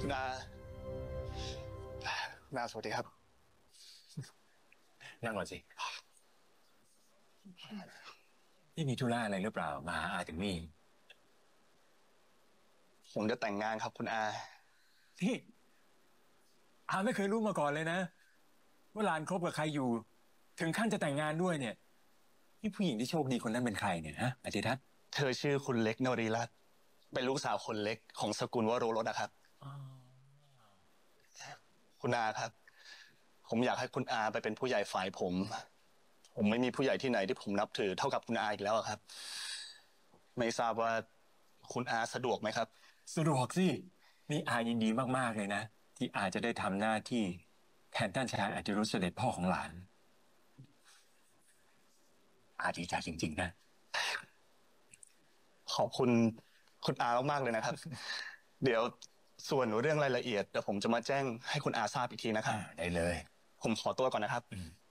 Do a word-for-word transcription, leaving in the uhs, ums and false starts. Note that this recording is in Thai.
คุณอาคุณอาสวัสดีครับนั่งก่อนสินี่มีธุระอะไรหรือเปล่ามาหาอาถึงนี่ผมจะแต่งงานครับคุณอาที่อาไม่เคยรู้มาก่อนเลยนะว่าหลานคบกับใครอยู่ถึงขั้นจะแต่งงานด้วยเนี่ยนี่ผู้หญิงที่โชคดีคนนั้นเป็นใครเนี่ยฮะอาทิทัศน์เธอชื่อคุณเล็กนรีรัตน์เป็นลูกสาวคนเล็กของสกุลวโรรสนะครับคุณอาครับผมอยากให้คุณอาไปเป็นผู้ใหญ่ฝ่ายผมผมไม่มีผู้ใหญ่ที่ไหนที่ผมนับถือเท่ากับคุณอาอีกแล้วครับไม่ทราบว่าคุณอาสะดวกไหมครับสะดวกสินี่อายินดีมากๆเลยนะที่อาจะได้ทำหน้าที่แทนท่านชายอธิรุธเสด็จพ่อของหลานอาดีใจจริงๆนะขอบคุณคุณอามากๆเลยนะครับเดี๋ยวส่วนเรื่องรายละเอียดเดี๋ยวผมจะมาแจ้งให้คุณอาทราบอีกทีนะครับอ่าได้เลยผมขอตัวก่อนนะครับ